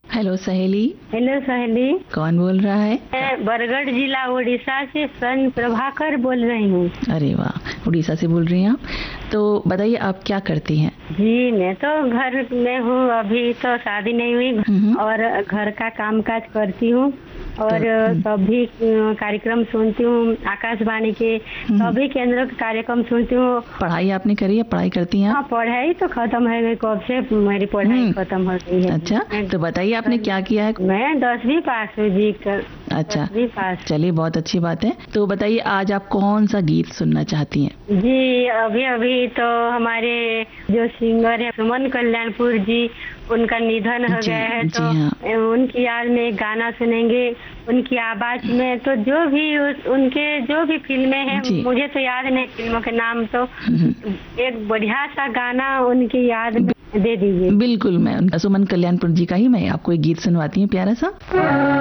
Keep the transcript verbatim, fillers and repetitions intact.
Hello सहेली। Hello सहेली। कौन बोल रहा है? मैं बरगढ़ जिला उड़ीसा से सन प्रभाकर बोल रही हूँ। अरे वाह, उड़ीसा से बोल रही हैं आप। तो बताइए आप क्या करती हैं? जी मैं तो घर में हूँ, अभी तो शादी नहीं हुई और घर का काम काज करती हूँ और सभी कार्यक्रम सुनती हूँ, आकाशवाणी के सभी केंद्रों के कार्यक्रम सुनती हूँ। पढ़ाई आपने करी है? पढ़ाई करती हैं? हाँ, पढ़ाई तो खत्म है, कब से मेरी पढ़ाई खत्म हो गई है। अच्छा, तो बताइए आपने क्या किया है? मैं दसवीं पास हुई जी। कर अच्छा, दसवीं पास। चलिए बहुत अच्छी बात है। तो बताइए आज आप कौन सा गीत सुनना चाहती हैं? जी अभी अभी तो हमारे जो सिंगर है सुमन कल्याणपुर जी, उनका निधन हो गया है, तो हाँ। उनकी याद में एक गाना सुनेंगे, उनकी आवाज में। तो जो भी उस, उनके जो भी फिल्में हैं, मुझे तो याद नहीं फिल्मों के नाम, तो एक बढ़िया सा गाना उनकी याद में दे दीजिए। बिल्कुल, मैं सुमन कल्याणपुर जी का ही मैं आपको एक गीत सुनवाती हूँ प्यारा सा।